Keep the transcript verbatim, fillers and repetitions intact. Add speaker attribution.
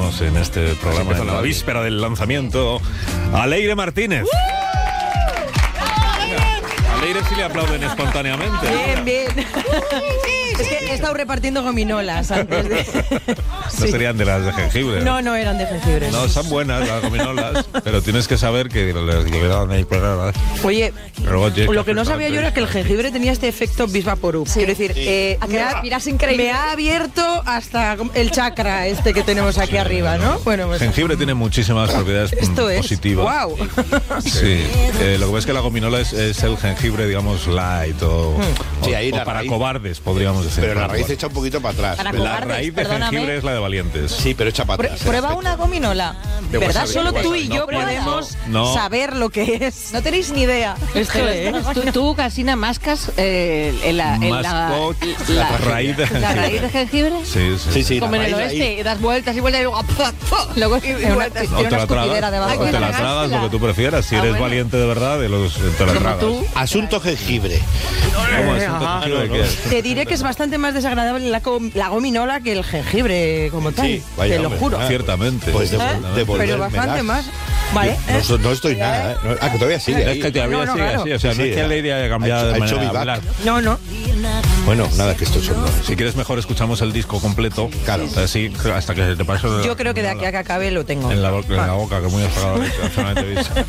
Speaker 1: acompañarnos en este programa en la víspera del lanzamiento a Leire Martínez. A Leire sí le aplauden espontáneamente.
Speaker 2: Bien, bien. Es que he estado repartiendo gominolas antes de...
Speaker 1: No
Speaker 2: Sí.
Speaker 1: serían de las de jengibre.
Speaker 2: No, no eran de jengibre.
Speaker 1: No, son buenas las gominolas, pero tienes que saber que les llevan ahí pegadas.
Speaker 2: Oye,
Speaker 1: Luego tienes
Speaker 2: lo que no
Speaker 1: apretar,
Speaker 2: sabía yo era que el jengibre tenía este efecto vis vaporub.
Speaker 3: Sí.
Speaker 2: Quiero decir, eh,
Speaker 3: A que
Speaker 2: me, ha,
Speaker 3: respiras increíble.
Speaker 2: me ha abierto hasta el chakra este que tenemos aquí arriba, ¿no? Bueno, pues
Speaker 1: Jengibre tiene muchísimas propiedades
Speaker 2: esto es...
Speaker 1: positivas.
Speaker 2: ¡Wow!
Speaker 1: Sí, eh, lo que pasa es que la gominola es, es el jengibre, digamos, light o,
Speaker 4: Sí,
Speaker 1: o-
Speaker 4: ahí
Speaker 1: o
Speaker 4: la
Speaker 1: para
Speaker 4: raíz.
Speaker 1: cobardes, podríamos decir.
Speaker 4: Pero la
Speaker 1: Para
Speaker 4: raíz
Speaker 1: cobardes.
Speaker 4: echa un poquito para atrás.
Speaker 3: Para
Speaker 1: La
Speaker 3: cobardes,
Speaker 1: raíz de
Speaker 3: perdóname.
Speaker 1: jengibre es la de valientes.
Speaker 4: Sí, pero echa para
Speaker 3: Prue-
Speaker 4: atrás.
Speaker 3: prueba una gominola.
Speaker 4: De
Speaker 2: ¿Verdad?
Speaker 4: wasabi,
Speaker 2: Solo
Speaker 4: de
Speaker 2: tú
Speaker 4: wasabi.
Speaker 2: y yo
Speaker 1: No,
Speaker 2: podemos
Speaker 1: no.
Speaker 2: saber lo que es.
Speaker 3: No tenéis ni idea.
Speaker 2: Esto es.
Speaker 5: Tú, tú Casina, mascas eh, en la, en la,
Speaker 1: Masco
Speaker 5: la,
Speaker 1: la raíz de
Speaker 5: la
Speaker 1: jengibre.
Speaker 5: raíz de jengibre.
Speaker 1: Sí, sí.
Speaker 4: Sí, sí.
Speaker 5: Como
Speaker 4: la
Speaker 5: en el
Speaker 4: raíz de
Speaker 5: oeste,
Speaker 4: ahí.
Speaker 5: y das vueltas y vueltas y luego, luego y, y
Speaker 2: una-
Speaker 5: vueltas.
Speaker 1: O
Speaker 3: Tiene
Speaker 1: te
Speaker 3: una
Speaker 1: la tragas,
Speaker 3: escupidera debajo.
Speaker 1: o te la
Speaker 5: Tragársela.
Speaker 1: tragas, lo que tú prefieras. Si
Speaker 5: Ah,
Speaker 1: eres
Speaker 5: bueno.
Speaker 1: valiente de verdad, de los, te la
Speaker 2: Como
Speaker 1: tragas.
Speaker 2: tú.
Speaker 4: Asunto jengibre.
Speaker 1: ¿Cómo es?
Speaker 2: Ajá.
Speaker 1: ¿Jengibre qué es?
Speaker 2: Te diré que es bastante más desagradable la, com- la gominola que el jengibre como tal.
Speaker 4: Sí, vaya,
Speaker 2: te lo
Speaker 4: hombre.
Speaker 2: juro.
Speaker 4: Ah,
Speaker 1: Ciertamente.
Speaker 4: Pues de,
Speaker 2: ¿Eh?
Speaker 4: devolvérmelas.
Speaker 2: Pero bastante más. Vale.
Speaker 4: No,
Speaker 2: ¿eh?
Speaker 4: so- no estoy nada, ¿eh? No- ah, que todavía sigue.
Speaker 1: Es
Speaker 4: ahí.
Speaker 1: que todavía
Speaker 2: No, no,
Speaker 1: sigue
Speaker 2: claro.
Speaker 1: así. O sea,
Speaker 4: Sí,
Speaker 1: no es
Speaker 4: sí,
Speaker 1: que
Speaker 4: ha-
Speaker 1: la idea haya cambiado
Speaker 4: ha
Speaker 1: de
Speaker 4: hecho- ha hecho
Speaker 1: manera
Speaker 4: vivac.
Speaker 1: hablar.
Speaker 2: No, no.
Speaker 4: Bueno, nada, que estos son.
Speaker 1: Si quieres mejor escuchamos el disco completo.
Speaker 4: Claro.
Speaker 1: Así, hasta que te pase.
Speaker 2: Yo creo que de aquí a que acabe lo tengo.
Speaker 1: En la, boca, en la boca, que muy apagado.